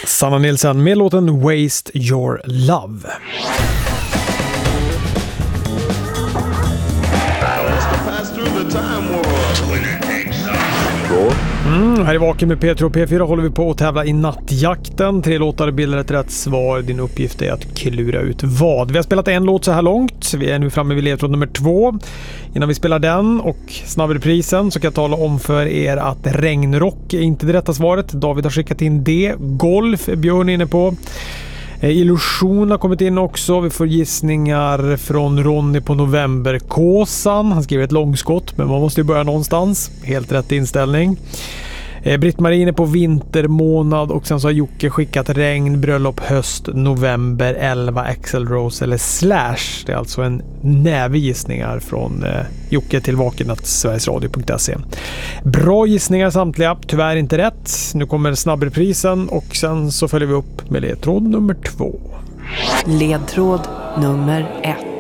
Sanna Nilsson med låten Waste Your Love. Här i Vaken med P3 och P4 håller vi på att tävla i nattjakten. 3 låtar bildar ett rätt svar. Din uppgift är att klura ut vad. Vi har spelat en låt så här långt. Vi är nu framme vid ledtråd nummer 2. Innan vi spelar den och snabbreprisen så kan jag tala om för er att regnrock är inte det rätta svaret. David har skickat in det. Golf är Björn inne på. Illusion har kommit in också. Vi får gissningar från Ronny på Novemberkåsan. Han skriver ett långskott, men man måste ju börja någonstans. Helt rätt inställning. Britt-Marie är på vintermånad och sen så har Jocke skickat regn, bröllop, höst, november, 11, Axl Rose eller Slash. Det är alltså en näve gissningar från Jocke till vaken@sverigesradio.se. Bra gissningar samtliga, tyvärr inte rätt. Nu kommer snabbreprisen och sen så följer vi upp med ledtråd nummer 2. Ledtråd nummer 1.